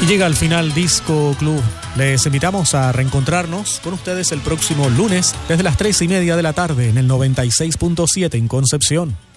llega al final Disco Club. Les invitamos a reencontrarnos con ustedes el próximo lunes desde las 3:30 de la tarde en el 96.7 en Concepción.